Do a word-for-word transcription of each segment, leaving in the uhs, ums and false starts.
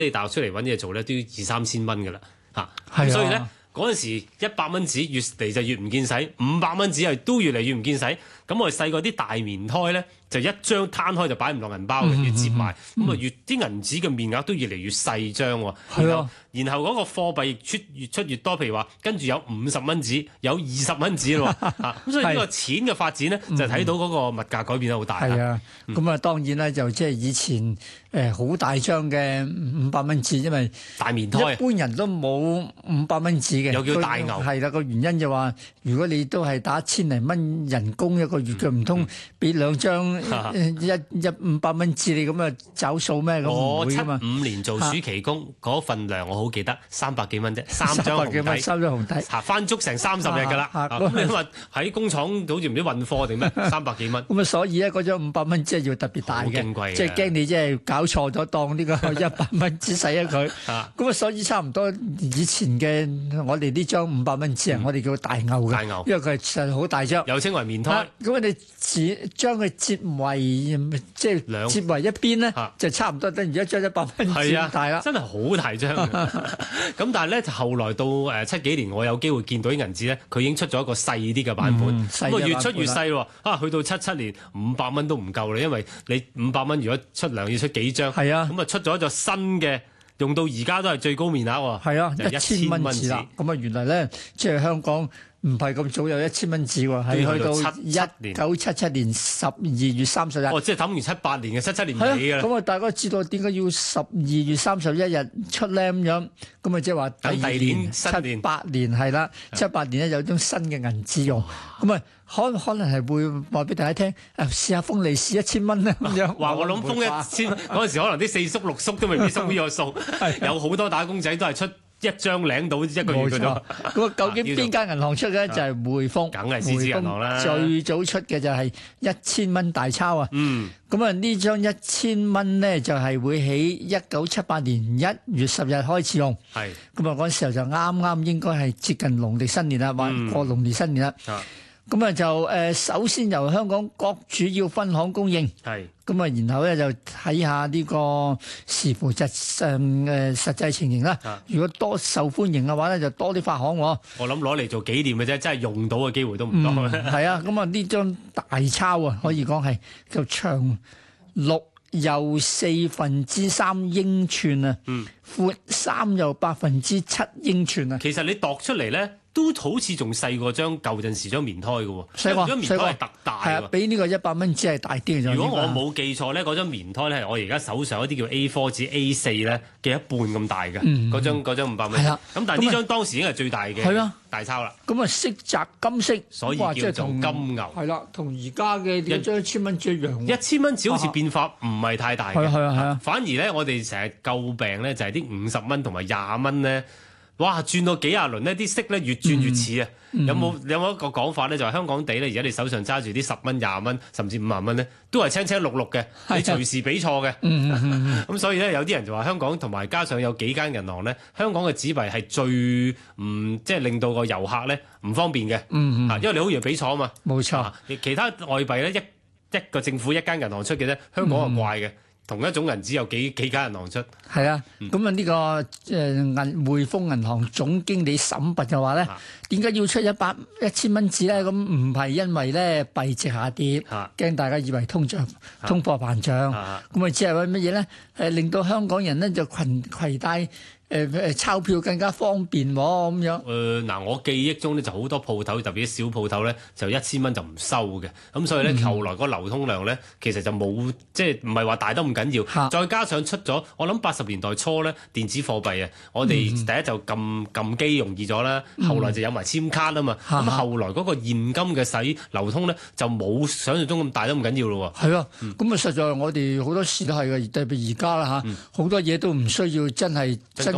你大學出嚟揾嘢做咧，都要二三千蚊㗎啦嚇。 係啊， 所以咧嗰陣時一百蚊紙越嚟就越唔見使，五百蚊紙係都越嚟越唔見使。咁我哋細個啲大棉胎咧，就一張攤開就擺唔落銀包嘅， 嗯越折埋，咁啊、 嗯、 越啲銀紙嘅面額都越嚟越細張喎。 係啊， 然後嗰個貨幣出越出越多，譬如話跟住有五十蚊紙，有二十蚊紙咯喎。咁所以呢個錢嘅發展咧，就睇到嗰個物價改變得好大。 係啊，咁啊、 嗯、當當然咧就即係以前誒好大張嘅五百蚊紙，因為大棉胎， 一般人都冇五百蚊紙嘅， 又叫大牛。 係啦，個原因就話，如果你都係打千零蚊人工一個月嘅，唔通俾兩張一一五百蚊紙你咁啊找數咩？咁唔會㗎嘛。 我七五年做暑期工嗰份糧我好記得，三百幾蚊啫，三張紅底， 三張紅底， 嚇翻足成三十日㗎啦。咁你話喺工廠好似唔知運貨定咩？三百幾蚊。 咁啊，所以咧嗰張五百蚊紙係要特別大嘅，即係驚你即係搞錯咗，當呢個一百蚊紙使咗佢。咁啊，所以差唔多以前嘅我哋呢張五百蚊紙啊，我哋叫大牛嘅， 大牛， 因為佢係實係好大張， 又稱為棉胎。 咁我哋折將佢折為即係折為一邊咧，就差唔多等於一張一百蚊紙咁大啦。 真係好大張嘅。咁但係咧，後來到誒七幾年，我有機會見到啲銀紙咧，佢已經出咗一個細啲嘅版本，咁啊越出越細喎。啊，去到七七年五百蚊都唔夠啦，因為你五百蚊如果出糧要出幾張， 係啊， 咁啊出咗一個新嘅，用到而家都係最高面額喎。 係啊，一千蚊紙啦。咁啊，原來咧即係香港唔係咁早有一千蚊紙喎，係去到一九七七年十二月三十日。 哦，即係等於七八年嘅七七年尾㗎啦。 咁啊，大家知道點解要十二月三十一日出咧咁樣？咁啊，即係話第二年七八年係啦，七八年咧有種新嘅銀紙用。咁啊，可可能係會話俾大家聽，誒試下封利是一千蚊咧咁樣。 話我諗封一千嗰陣時，可能啲四叔六叔都未必收呢個數，有好多打工仔都係出一張領到一個月嘅啫。咁啊，究竟邊間銀行出嘅就係匯豐，梗係獅子銀行啦。 最早出嘅就係一千蚊大鈔啊。嗯。咁啊，呢張一千蚊咧就係會喺一九七八年一月十日開始用。係。咁啊，嗰陣時候就啱啱應該係接近農曆新年啦，或過農曆新年啦。啊。咁啊就誒，首先由香港各主要分行供應。係。咁啊，然後咧就睇下呢個視乎實誒誒實際情形啦。如果多受歡迎嘅話咧，就多啲發行喎。我諗攞嚟做紀念嘅啫，真係用到嘅機會都唔多。係啊，咁啊呢張大鈔啊，可以講係就長六又四分之三英寸啊，嗯，闊三又百分之七英寸啊。其實你度出嚟咧，都好似仲細過張舊陣時張棉胎嘅喎，細過，張棉胎係特大喎，係啊，比呢個一百蚊紙係大啲嘅。如果我冇記錯咧，嗰張棉胎咧係我而家手上嗰啲叫 A 四 紙 A 四咧嘅一半咁大嘅，嗰張嗰張五百蚊。係啦，咁但係呢張當時已經係最大嘅，係啊，大鈔啦。咁啊色澤金色，所以叫做金牛。係啦，同而家嘅一張一千蚊紙一樣。一千蚊紙好似變化唔係太大嘅，係啊係啊係啊。反而咧，我哋成日詬病咧就係啲五十蚊同埋廿蚊咧。哇！轉到幾廿輪呢啲色咧越轉越似啊！嗯、有冇有冇一個講法咧？就係、是、香港地咧，而家你手上揸住啲十蚊、廿蚊，甚至五萬蚊咧，都係青青綠綠嘅，你隨時俾錯嘅。咁所以咧，有啲人就話香港同埋加上有幾間銀行咧，香港嘅紙幣係最唔、嗯、即係令到個遊客咧唔方便嘅。嗯嗯，因為你好容易俾錯啊嘛。冇錯、啊，其他外幣咧一一個政府一間銀行出嘅啫，香港係怪嘅。嗯同一種銀紙有幾幾間銀行出？係啊，咁啊呢個誒銀匯豐銀行總經理沈拔就話咧，點解要出一百一千蚊紙咧？咁唔係因為咧幣值下跌，驚大家以為通脹、通貨膨脹，咁啊只係為乜嘢咧？誒令到香港人咧就攜攜帶。誒誒鈔票更加方便喎，咁樣。誒嗱、呃，我記憶中咧就好多鋪頭，特別啲小鋪頭咧，就一千蚊就唔收嘅。咁所以咧，後來個流通量咧，其實就冇即係唔係話大得咁緊要。再加上出咗，我諗八十年代初咧，電子貨幣啊，我哋第一就撳撳機容易咗啦，後來就有埋簽卡啊嘛。咁、嗯、後來嗰個現金嘅使流通咧，就冇想象中咁大得咁緊要咯喎。係啊，咁啊實在我哋好多時都係嘅，特別而家啦嚇，好多嘢都唔需要真係真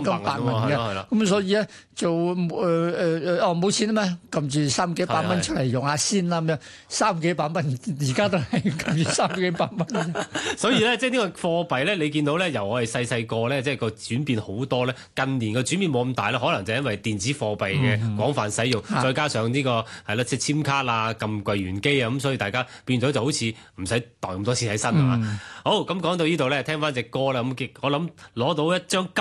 咁白銀嘅。咁所以咧做誒誒誒哦冇錢啊嘛，撳住三幾百蚊出嚟用下先啦咁樣，三幾百蚊而家都係撳住三幾百蚊。 所以咧，即係呢個貨幣咧，你見到咧，由我哋細細個咧，即係個轉變好多咧。近年個轉變冇咁大啦，可能就因為電子貨幣嘅廣泛使用，嗯、再加上呢、呢個係啦，即係簽卡啊、撳櫃員機啊，咁所以大家變咗就好似唔使袋咁多錢喺身啊嘛。嗯、好，咁講到呢度咧，聽翻隻歌啦，咁我諗攞到一張金